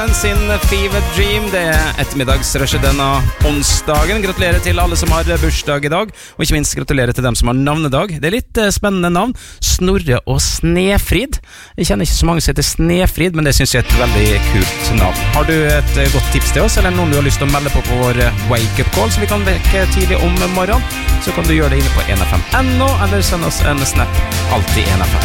Sin Fever Dream. Det ettermiddagsrushet denne onsdagen. Gratulerer til alle som har bursdag i dag, og ikke minst gratulerer til dem som har navnedag. Det litt spennende navn. Snorre og Snefrid. Jeg kjenner ikke så mange som heter Snefrid, men det synes jeg er et veldig kult navn. Har du et godt tips til oss, eller noen du har lyst til å melde på vår wake-up call, så vi kan vekke tidlig om morgenen, så kan du gjøre det inne på 1FM.no, eller send oss en snap alltid 1FM.